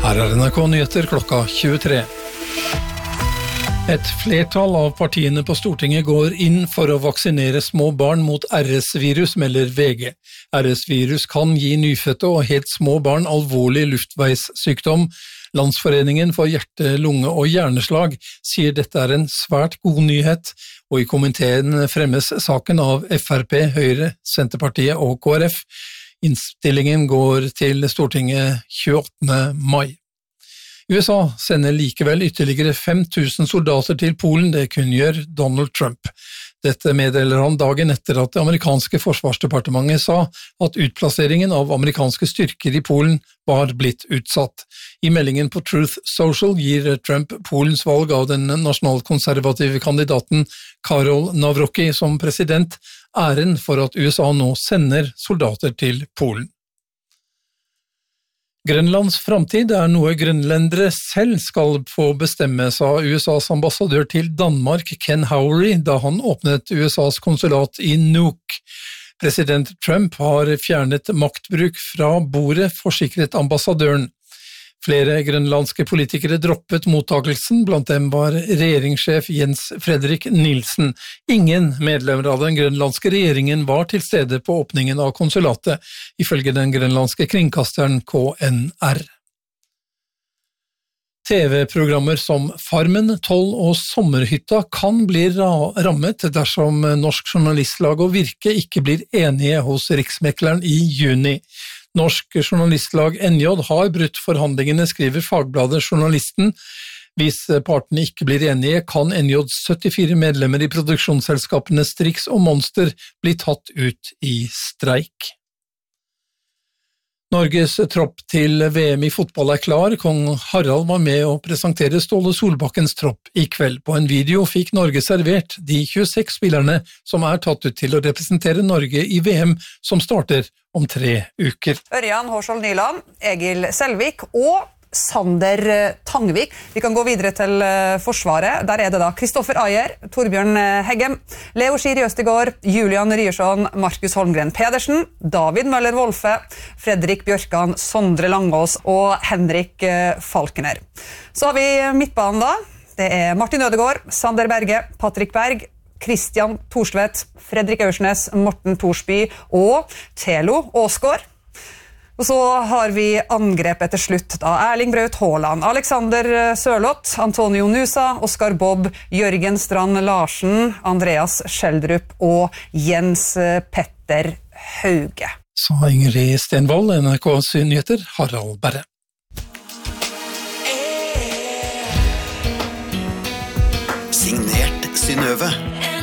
Her er NRK Nyheter klokka 23. Et flertall av partiene på Stortinget går inn for å vaksinere små barn mot RS-virus, melder VG. RS-virus kan gi nyfødte og helt små barn alvorlig luftveissykdom. Landsforeningen for hjerte-, lunge- og hjerneslag sier dette er en svært god nyhet, og i komiteen fremmes saken av Frp, Høyre, Senterpartiet og KrF. Innstillingen går til Stortinget 28. mai. USA sender likevel ytterligere 5000 soldater til Polen, det kunngjør Donald Trump. Dette meddeler han dagen etter at det amerikanske forsvarsdepartementet sa at utplasseringen av amerikanske styrker i Polen var blitt utsatt. I meldingen på Truth Social gir Trump Polens valg av den nasjonalkonservative kandidaten Karol Nawrocki som president æren for at USA nå sender soldater til Polen. Grønlands framtid er noe grønlendere selv skal få bestemme, sa USAs ambassadør til Danmark, Ken Howry, da han åpnet USAs konsulat i Nuuk. President Trump har fjernet maktbruk fra bordet, forsikret ambassadøren. Flere grønlandske politikere droppet mottakelsen, blant dem var regjeringssjef Jens Fredrik Nielsen. Ingen medlemmer av den grønlandske regjeringen var til stede på åpningen av konsulatet, ifølge den grønlandske kringkasteren KNR. TV-programmer som Farmen, 12 og Sommerhytta kan bli rammet dersom Norsk Journalistlag og Virke ikke blir enige hos Riksmekleren i juni. Norsk Journalistlag NJ har brutt forhandlingene, skriver fagbladet Journalisten. Hvis partene ikke blir enige, kan NJs 74 medlemmer i produksjonsselskapene Strix og Monster bli tatt ut i streik. Norges tropp til VM i fotball er klar. Kong Harald var med å presentere Ståle Solbakkens tropp i kveld. På en video fikk Norge servert de 26 spillerne som er tatt ut til å representere Norge i VM, som starter om 3 uker. Ørjan Hårskjold Nyland, Egil Selvik og Sander Tangvik. Vi kan gå videre til Forsvaret. Der er det da Kristoffer Ayer, Torbjørn Heggem, Leo Skiri Østegård, Julian Ryerson, Markus Holmgren Pedersen, David Møller Wolfe, Fredrik Bjørkan, Sondre Langås og Henrik Falkener. Så har vi midtbanen da. Det er Martin Ødegaard, Sander Berge, Patrick Berg, Christian Thorsvedt, Fredrik Aursnes, Morten Thorsby og Thelo Åsgaard. Og så har vi angrepet til slutt da. Erling Braut Haaland, Alexander Sørloth, Antonio Nusa, Oskar Bobb, Jørgen Strand Larsen, Andreas Schjelderup og Jens Petter Hauge. Sa Ingrid Stenvold, NRKs nyheter, Harald Berre. Signert Synnøve.